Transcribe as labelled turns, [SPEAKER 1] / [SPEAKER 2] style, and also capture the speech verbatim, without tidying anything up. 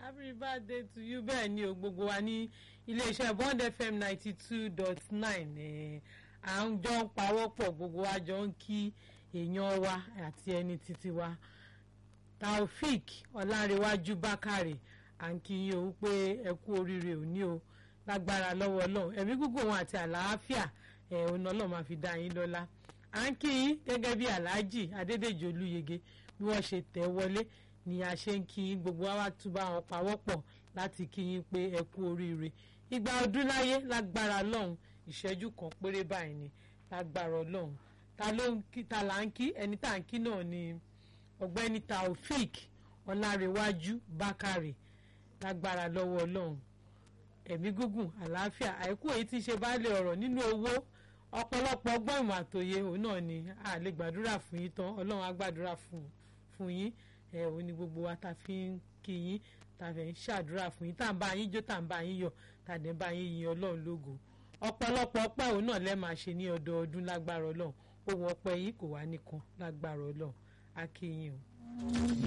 [SPEAKER 1] happy birthday to you. Bẹ́ẹ̀ ni o, gbogbo wa ní iléeṣẹ́ Bond F M ninety two dot nine à ń jọ ń pawọ́pọ̀, gbogbo wa jọ ń kí èèyàn wa àti ẹni títí wa Taofik Ọlárẹ̀wájú Bákàrè. À ń kí yín o pé ẹ kú oríire òní o, lágbára lọ́wọ́ Ọlọ́run, ẹ̀mí gígùn wọn àti àlàáfíà ẹ̀ òun Ọlọ́run máa fi dá yín lọ́lá. À ń kí yín gẹ́gẹ́ bí Alhaji Adédèjì Olúyege bí wọ́n ṣe tẹ̀ wọlé ni a ṣe ń kí yín, gbogbo wa wá tún bá wọn pawọ́pọ̀ láti kí yín pé ẹ kú oríire. Ìgbà ọdún láyé lágbára Ọlọ́run, ìṣẹ́jú kan péré báyìí ni lágbára Ọlọ́run. Ta ló ń kí, ta là ń kí? Ẹni tá à ń kí náà ni ọ̀gbẹ́ni Taofik Ọlárẹ̀wájú Bákàrè. Lágbára lọ́wọ́ Ọlọ́run, ẹ̀mí gígùn, àlàáfíà, àìkú èyí tí ṣe baálé ọ̀rọ̀ nínú owó, ọ̀pọ̀lọpọ̀ ọgbọ́n ìmọ̀ àtòye òun náà ni a lè gbàdúrà fún yín tán. Ọlọ́run á gbàdúrà fún fún yín. ẹ òun ni gbogbo wa ta fi ń kí yín, ta fi ń ṣàdúrà fún yín, tá à ń bá yín jó, tá à ń bá yín yọ̀, tá à dẹ̀ ń bá yín yin Ọlọ́run lógo. Ọ̀pọ̀lọpọ̀ ọpẹ́ òun náà lẹ́ máa ṣe ní ọdọọdún lágbára Ọlọ́run. Ohun ọpẹ́ yín kò wá nìkan lágbára Ọlọ́run. A kí yín o.